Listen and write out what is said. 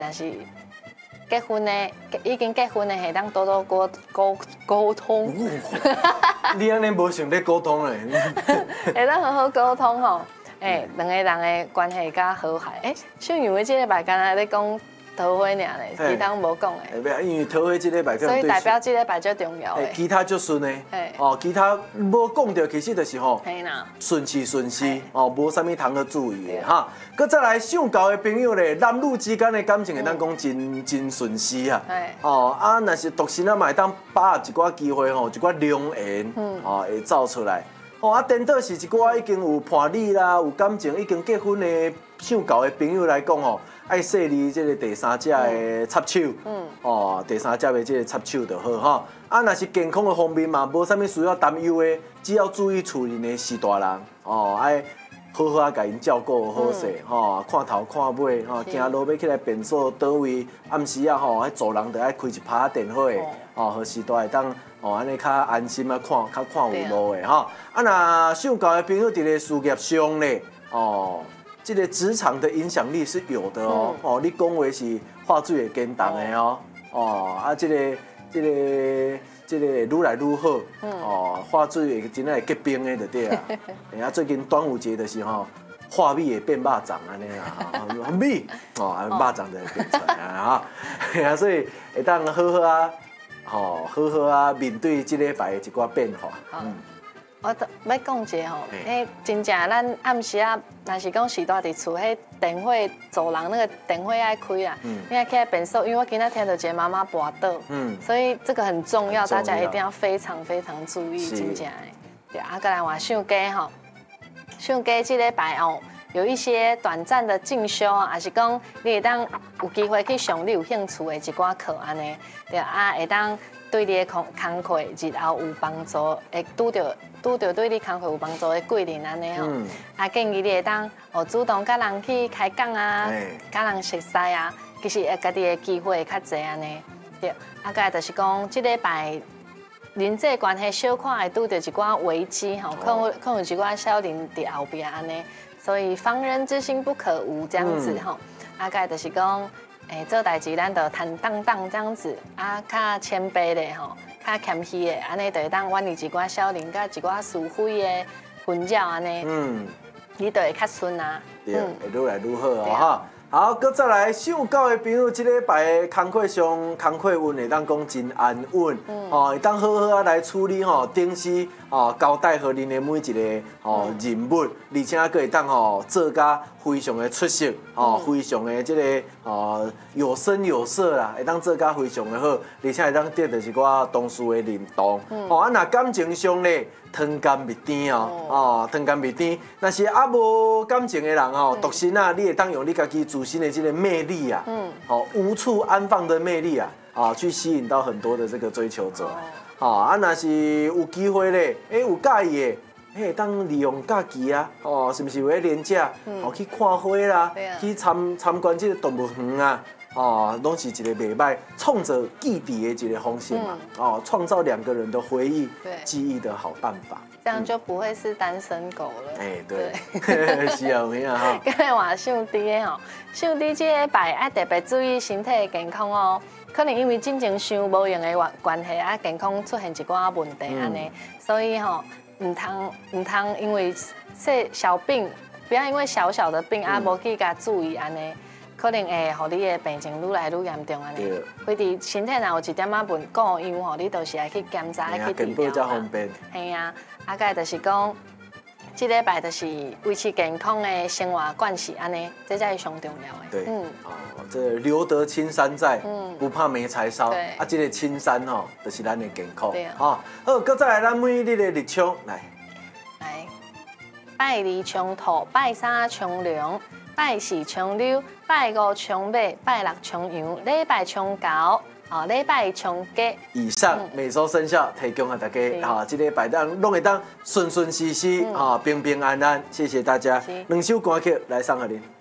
但是结婚的已经结婚的，会当多多沟通。 你安尼无想咧沟通嘞？ 会当好好沟通吼，两个人的关系较和谐。秀娘的这礼拜刚才咧讲桃花尔咧，其他无讲的。 因为桃花这礼拜， 所以代表这礼拜最重要的。 其他就顺的，其他无讲到，其实就是吼，顺其顺势，无啥物通去注意的哈。搁再来上交的朋友咧，男女之间的感情会当讲真顺势啊。若是独身嘛会当把握一寡机会吼，一寡良缘，会走出来。颠倒是一寡已经有伴侣啦，有感情已经结婚的上交的朋友来讲吼。爱设立这个第三者的插手，第三者的这个插手就好哈。若是健康的方面嘛，无啥物需要担忧的，只要注意厝里的是大人，爱好好甲因照顾好势，看头看尾，行路要起来便所倒位，暗时迄做人就爱开一拍电火的，好时大会当安尼较安心看有路的哈。若上交的朋友伫个事业上咧，这个职场的影响力是有的哦，你讲话是话最会坚当的这个愈来愈好，话最会真会结冰的就对啦。最近端午节的时候，话米会变肉粽安尼啦，米肉粽就会变出来啊，所以会当好好面对这礼拜的一寡变化。 我要讲一个吼，真正咱暗时若是讲时大伫厝，电火走廊那个电火爱开啦。你看起来便所，因为我今仔天就一个妈妈跋倒，所以这个很重要，大家一定要非常非常注意，真正的。对再来换上家吼，上家这礼拜有一些短暂的进修啊，还是讲你会当有机会去上你有兴趣的一寡课安尼，对会当对你的工课日后有帮助，会拄到对你工课有帮助的贵人安尼建议你会当主动甲人去开讲啊，甲人熟悉啊，其实家己的机会会较济安尼。对，再来就是讲这礼拜人际关系小可会拄到一寡危机可能有一寡小人伫后壁安尼。所以防人之心不可无，这样子再来就是讲，做代志咱就坦荡荡这样子，较谦卑的较谦虚的，安尼就会当远离一寡小人，甲一寡是非的纷扰安尼，你就会较顺啊。 对，会愈来愈好好，搁再来上交的朋友，这礼拜的工课上工课运会当讲真安稳，会当好好来处理顶时交代互恁的每一个任务，而且佫会当做甲非常的出色，非常的这个有声有色啦，会当做甲非常的好，而且会当得到一寡同事的认同。若感情上咧，汤干蜜甜汤干蜜甜。若是无感情的人独身你会当用你家己自身的这个魅力啊，无处安放的魅力啊，去吸引到很多的这个追求者。若是有机会咧，有介意的。当利用假期是不是有咧连假，去看花啦，去参观这个动物园啊，拢是一个袂歹创造记忆的一个方式嘛，创造两个人的回忆、记忆的好办法。 这样就不会是单身狗了。 对，是啊，有影哈。 刚才话上弟的上弟这礼拜要特别注意身体的健康可能因为进前伤无用的关系健康出现一寡问题安尼，所以唔通因为小病，不要因为小小的病无去甲注意安尼，可能会互你的病情愈来愈严重安尼。所以身体若有一点故样你就是爱去检查，爱去治疗。 健保才方便。 系啊，再就是讲，这礼拜就是维持健康的生活惯习安尼，这才是上重要的。 对，这留得青山在，不怕没柴烧。这个青山就是咱的健康。好，搁再来咱每日的日常来。 拜二冲土，拜三冲龙，拜四冲溜，拜五冲马，拜六冲羊，礼拜冲狗，礼拜冲鸡。以上每周生肖提供给大家，这礼拜拢会当顺顺时时，平平安安。谢谢大家，两首歌曲来送给您。